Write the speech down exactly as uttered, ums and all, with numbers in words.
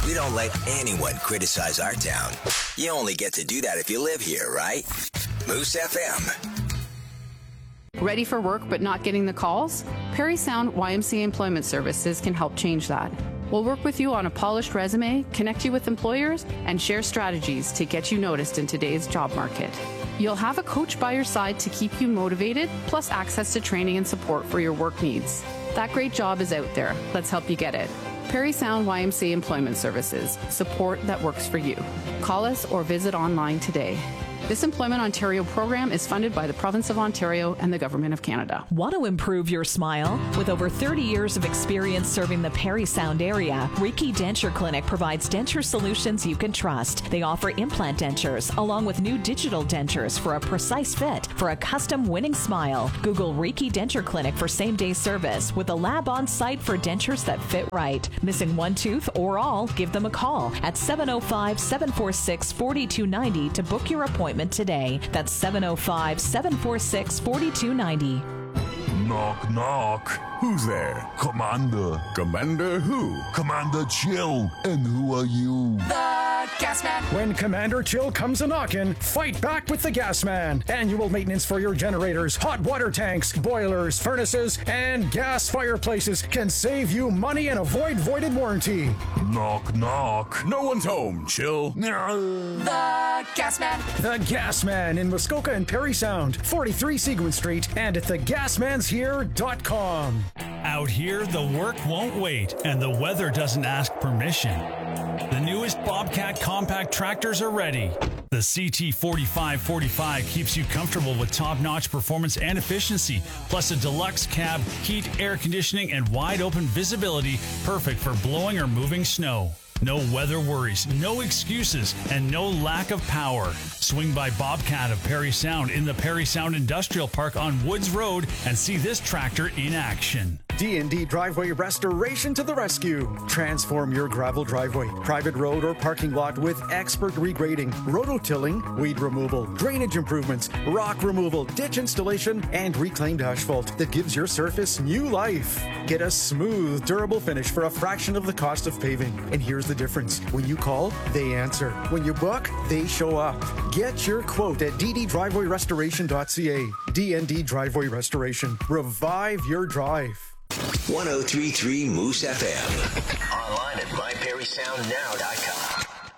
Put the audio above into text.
We don't let anyone criticize our town. You only get to do that if you live here, right? Moose F M. Ready for work but not getting the calls? Parry Sound Y M C A Employment Services can help change that. We'll work with you on a polished resume, connect you with employers, and share strategies to get you noticed in today's job market. You'll have a coach by your side to keep you motivated, plus access to training and support for your work needs. That great job is out there. Let's help you get it. Parry Sound Y M C A Employment Services. Support that works for you. Call us or visit online today. This Employment Ontario program is funded by the Province of Ontario and the Government of Canada. Want to improve your smile? With over thirty years of experience serving the Parry Sound area, Reiki Denture Clinic provides denture solutions you can trust. They offer implant dentures along with new digital dentures for a precise fit for a custom winning smile. Google Reiki Denture Clinic for same-day service with a lab on site for dentures that fit right. Missing one tooth or all? Give them a call at seven oh five, seven four six, four two nine oh to book your appointment today. That's seven oh five, seven four six, four two nine oh. Knock, knock. Who's there? Commander. Commander who? Commander Chill. And who are you? The Gas Man. When Commander Chill comes a-knockin', fight back with the Gas Man. Annual maintenance for your generators, hot water tanks, boilers, furnaces, and gas fireplaces can save you money and avoid voided warranty. Knock, knock. No one's home, Chill. The Gas Man. The Gas Man in Muskoka and Parry Sound, forty-three Seguin Street, and at the gas mans here dot com. Out here, the work won't wait, and the weather doesn't ask permission. The newest Bobcat compact tractors are ready. The C T forty-five forty-five keeps you comfortable with top-notch performance and efficiency, plus a deluxe cab, heat, air conditioning, and wide-open visibility, perfect for blowing or moving snow. No weather worries, no excuses, and no lack of power. Swing by Bobcat of Parry Sound in the Parry Sound Industrial Park on Woods Road and see this tractor in action. D and D Driveway Restoration to the rescue. Transform your gravel driveway, private road, or parking lot with expert regrading, rototilling, weed removal, drainage improvements, rock removal, ditch installation, and reclaimed asphalt that gives your surface new life. Get a smooth, durable finish for a fraction of the cost of paving. And here's the difference. When you call, they answer. When you book, they show up. Get your quote at d d driveway restoration dot c a. D and D Driveway Restoration. Revive your drive. one oh three point three Moose F M. Online at my parry sound now dot com.